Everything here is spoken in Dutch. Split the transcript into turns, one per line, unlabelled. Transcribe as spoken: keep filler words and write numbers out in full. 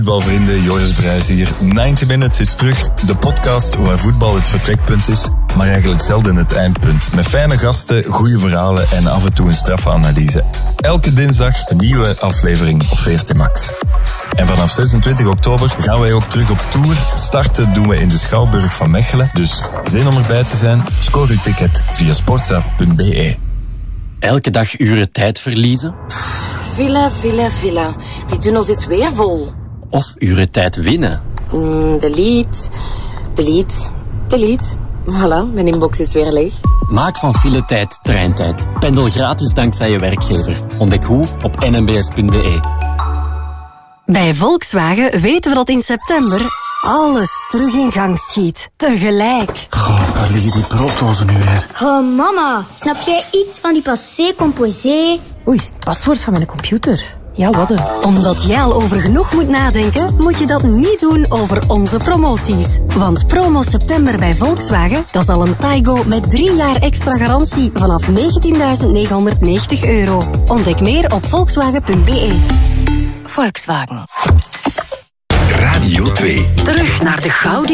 Voetbalvrienden, Joris Brijs hier. negentig Minutes is terug. De podcast waar voetbal het vertrekpunt is, maar eigenlijk zelden het eindpunt. Met fijne gasten, goede verhalen en af en toe een straffe analyse. Elke dinsdag een nieuwe aflevering op V R T Max. En vanaf zesentwintig oktober gaan wij ook terug op tour. Starten doen we in de Schouwburg van Mechelen. Dus zin om erbij te zijn? Scoor uw ticket via sportza punt b e.
Elke dag uren tijd verliezen?
Villa, villa, villa. Die tunnel zit weer vol.
Of uren tijd winnen?
Mm, delete, delete, delete. Voilà, mijn inbox is weer leeg.
Maak van file tijd treintijd. Pendel gratis dankzij je werkgever. Ontdek hoe op n m b s punt b e.
Bij Volkswagen weten we dat in september alles terug in gang schiet. Tegelijk.
Goh, waar liggen die brooddozen nu weer?
Oh, mama, snap jij iets van die passé composé?
Oei, het paswoord van mijn computer. Ja, wat een.
Omdat jij al over genoeg moet nadenken, moet je dat niet doen over onze promoties. Want promo september bij Volkswagen, dat is al een Taigo met drie jaar extra garantie vanaf negentienduizend negenhonderdnegentig euro. Ontdek meer op volkswagen punt b e. Volkswagen.
Radio twee.
Terug naar de gouden